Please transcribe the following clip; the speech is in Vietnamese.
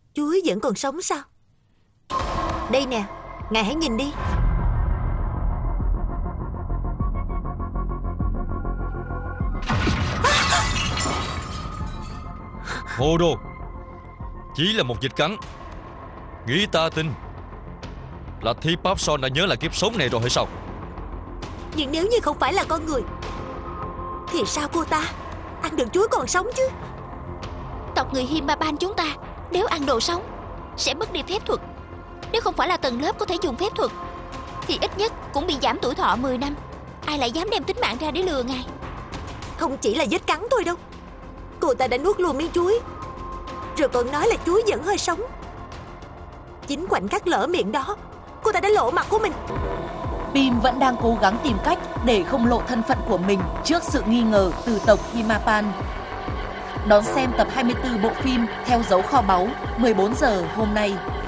Chuối vẫn còn sống sao? Đây nè, ngài hãy nhìn đi. Hồ đồ! Chỉ là một vịt cắn. Nghĩ ta tin là Thi Pháp Son đã nhớ lại kiếp sống này rồi hay sao? Nhưng nếu như không phải là con người thì sao cô ta ăn được chuối còn sống chứ? Tộc người Himaban chúng ta nếu ăn đồ sống sẽ mất đi phép thuật. Nếu không phải là tầng lớp có thể dùng phép thuật thì ít nhất cũng bị giảm tuổi thọ 10 năm. Ai lại dám đem tính mạng ra để lừa ngài? Không chỉ là vết cắn thôi đâu. Cô ta đã nuốt luôn miếng chuối, rồi còn nói là chuối vẫn hơi sống. Chính khoảnh khắc lỡ miệng đó, cô ta đã lộ mặt của mình. Pim vẫn đang cố gắng tìm cách để không lộ thân phận của mình trước sự nghi ngờ từ tộc Himapan. Đón xem tập 24 bộ phim Theo dấu kho báu 14 giờ hôm nay.